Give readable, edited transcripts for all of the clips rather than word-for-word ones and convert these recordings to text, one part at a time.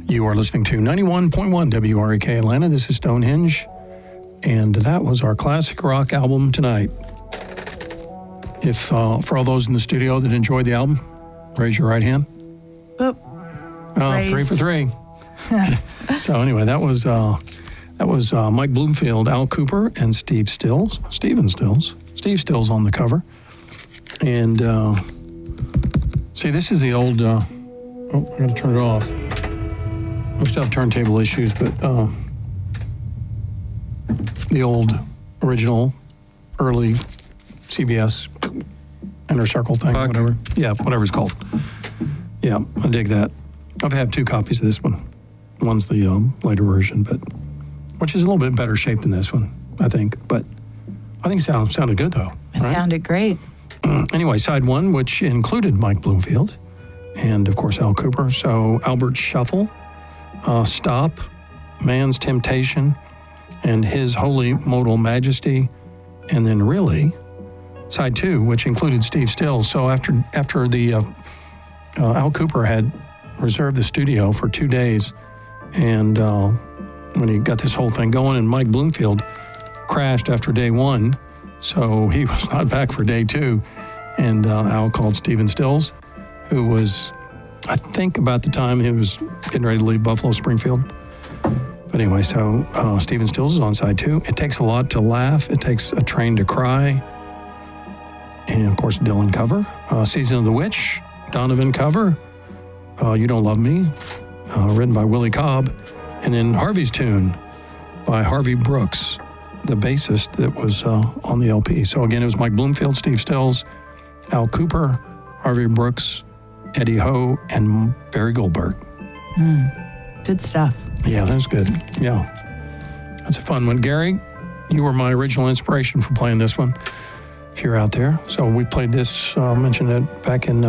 You are listening to 91.1 WREK Atlanta. This is Stonehenge, and that was our classic rock album tonight. If for all those in the studio that enjoyed the album, raise your right hand. Oh, 3 for 3. So anyway, that was Mike Bloomfield, Al Kooper, and Steve Stills. Steve Stills on the cover. And see, this is the old. I got to turn it off. We still have turntable issues, but the old, original, early CBS Inner Circle thing, Puck. whatever. Yeah, whatever it's called. Yeah, I dig that. I've had 2 copies of this one. One's the later version, but which is a little bit better shape than this one, I think. But I think it sounded good, though. It sounded great. Anyway, side 1, which included Mike Bloomfield and, of course, Al Kooper. So Albert Shuffle, Stop, Man's Temptation, and His Holy Modal Majesty. And then really, side 2, which included Steve Stills. So after the Al Kooper had reserved the studio for 2 days, and when he got this whole thing going, and Mike Bloomfield crashed after day 1, so he was not back for day 2, and Al called Stephen Stills, who was, I think, about the time he was getting ready to leave Buffalo Springfield. But anyway, so Stephen Stills is on side 2. It takes a lot to laugh. It takes a train to cry. And of course, Dylan cover. Season of the Witch, Donovan cover. You Don't Love Me, written by Willie Cobb. And then Harvey's Tune by Harvey Brooks, the bassist that was on the LP. So again, it was Mike Bloomfield, Steve Stills, Al Kooper, Harvey Brooks, Eddie Ho, and Barry Goldberg. Good stuff. Yeah, that was good. Yeah. That's a fun one. Gary, you were my original inspiration for playing this one, if you're out there. So we played this, mentioned it back in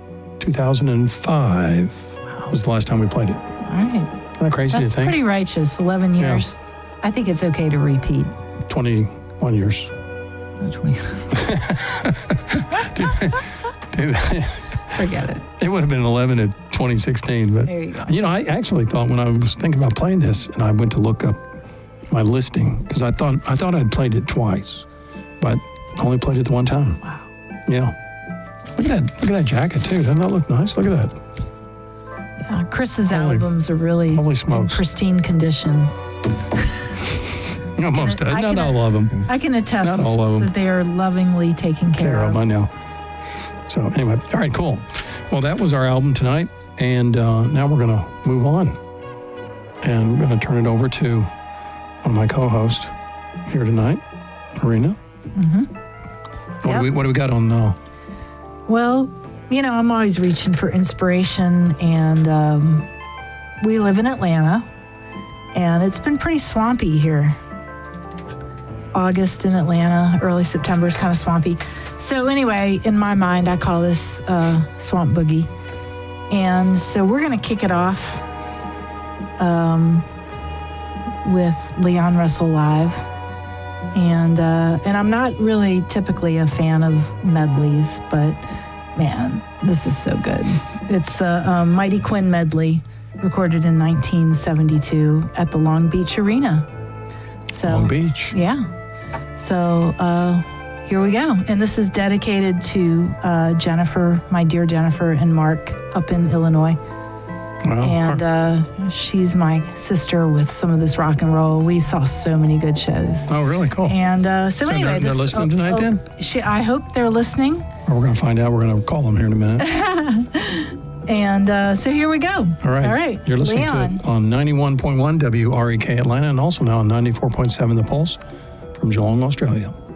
2005. Wow. Was the last time we played it. All right. Isn't that crazy to think? That's pretty righteous. 11 years. Yeah. I think it's okay to repeat. 21 years. 20. Forget it. It would have been 11 in 2016, but there you go. You know, I actually thought when I was thinking about playing this, and I went to look up my listing, because I thought I'd played it twice, but I only played it the one time. Wow. Yeah. Look at that jacket too. Doesn't that look nice? Look at that. Yeah, Chris's albums are really in pristine condition. Almost. Not all of them. I can attest not all of them. that they are lovingly taken care of. I know. So anyway, all right, cool. Well, that was our album tonight, and now we're going to move on, and we're going to turn it over to one of my co-hosts here tonight, Marina. Mm-hmm. What do we got on? Well, you know, I'm always reaching for inspiration, and we live in Atlanta, and it's been pretty swampy here. August in Atlanta, early September is kind of swampy. So anyway, in my mind, I call this Swamp Boogie. And so we're going to kick it off with Leon Russell Live. And I'm not really typically a fan of medleys, but man, this is so good. It's the Mighty Quinn medley, recorded in 1972 at the Long Beach Arena. So, Long Beach? Yeah. So here we go. And this is dedicated to Jennifer, my dear Jennifer, and Mark up in Illinois. Wow. And she's my sister with some of this rock and roll. We saw so many good shows. Oh, really? Cool. And so anyway. They're listening tonight then? I hope they're listening. Or we're going to find out. We're going to call them here in a minute. And so here we go. All right. You're listening Leon. to it on 91.1 WREK Atlanta, and also now on 94.7 The Pulse from Geelong, Australia.